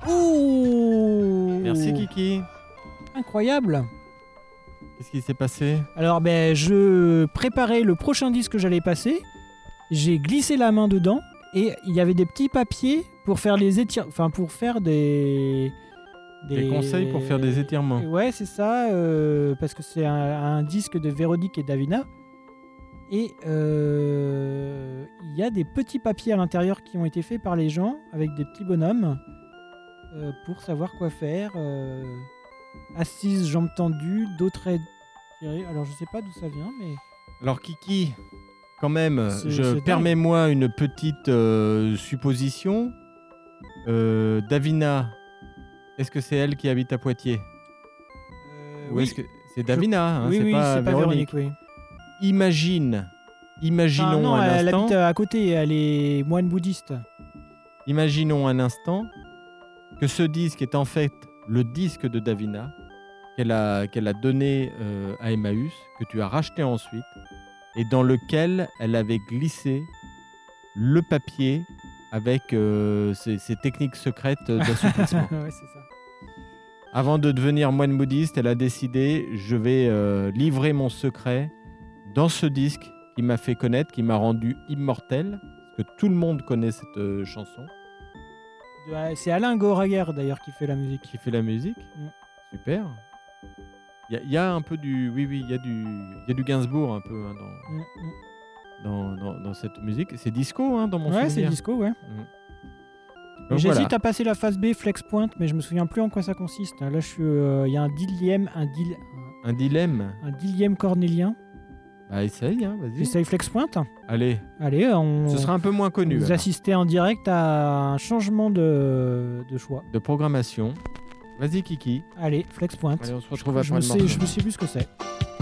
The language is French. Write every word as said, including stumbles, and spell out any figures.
Ouh! Merci Kiki. Incroyable. Qu'est-ce qui s'est passé? Alors, ben, je préparais le prochain disque que j'allais passer. J'ai glissé la main dedans et il y avait des petits papiers pour faire les étir... enfin pour faire des Des conseils pour faire des étirements. Ouais, c'est ça, euh, parce que c'est un, un disque de Véronique et Davina. Et euh, il y a des petits papiers à l'intérieur qui ont été faits par les gens avec des petits bonhommes euh, pour savoir quoi faire. Euh, assise, jambes tendues, dos très tirés. Alors je sais pas d'où ça vient, mais... Alors Kiki, quand même, C'est- je c'est permets-moi une petite euh, supposition. Euh, Davina, est-ce que c'est elle qui habite à Poitiers? Euh, Ou oui. est-ce que c'est Davina, hein, oui, c'est oui, pas c'est pas Véronique. Véronique, oui. Imagine, imaginons Enfin, non, un elle instant. habite à côté, elle est moine bouddhiste. Imaginons un instant que ce disque est en fait le disque de Davina qu'elle a, qu'elle a donné euh, à Emmaüs, que tu as racheté ensuite, et dans lequel elle avait glissé le papier avec euh, ses, ses techniques secrètes d'assouplissement. Ouais, c'est ça. Avant de devenir moine bouddhiste, elle a décidé, je vais euh, livrer mon secret dans ce disque qui m'a fait connaître, qui m'a rendu immortel, parce que tout le monde connaît cette euh, chanson. De- C'est Alain Goraguer d'ailleurs qui fait la musique. Qui fait la musique. Mm. Super. Il y, y a un peu du... Oui, oui, il y, a du- il y a du Gainsbourg un peu hein, dans, Mm, mm. dans, dans, dans cette musique. C'est disco hein, dans mon Ouais, c'est souvenir. disco, ouais. Mm. Et Donc, J'hésite voilà. à passer la phase B flex point, mais je me souviens plus en quoi ça consiste. Là, je suis, euh, il y a un dixième, un dil, Un dilemme. un dixième cornélien. Bah essaye, hein, vas-y. J'essaye flex point. Allez, Allez, on. ce sera un peu moins connu. Vous alors. assistez en direct à un changement de, de choix. De programmation. Vas-y Kiki. Allez, flex point. Allez, on se Je, retrouve je après me le sais, morceau. je me sais plus ce que c'est.